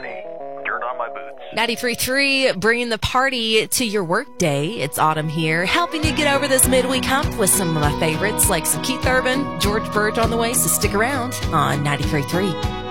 journey. Dirt on my boots. 93.3, bringing the party to your work day. It's Autumn here, helping you get over this midweek hump with some of my favorites, like some Keith Urban, George Birch on the way, so stick around on 93.3.